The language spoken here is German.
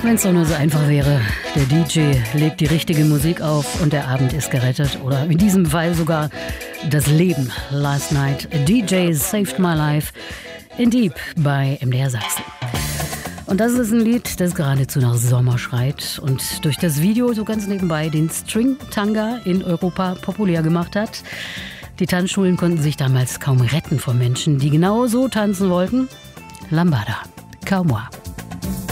Wenn es doch nur so einfach wäre. Der DJ legt die richtige Musik auf und der Abend ist gerettet. Oder in diesem Fall sogar das Leben. Last Night, a DJ saved my life in Deep bei MDR Sachsen. Und das ist ein Lied, das geradezu nach Sommer schreit und durch das Video so ganz nebenbei den String-Tanga in Europa populär gemacht hat. Die Tanzschulen konnten sich damals kaum retten vor Menschen, die genau so tanzen wollten. Lambada, Calmoi.